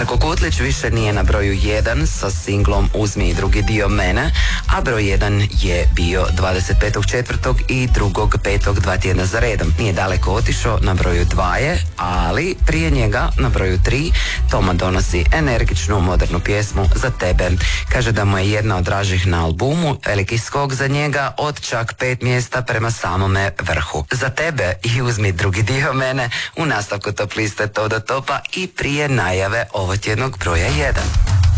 Marko Kutlić više nije na broju 1 sa singlom Uzmi i drugi dio mene, a broj 1 je bio 25.4. i 2.5. 2 tjedna za redom. Nije daleko otišao, na broju 2 je, ali prije njega na broju 3 Toma donosi energičnu modernu pjesmu Za tebe. Kaže da mu je jedna od dražih na albumu, veliki skok za njega od čak 5 mjesta prema samome vrhu. Za tebe i Uzmi drugi dio mene u nastavku top liste To do topa i prije najave ovotjednog broja 1.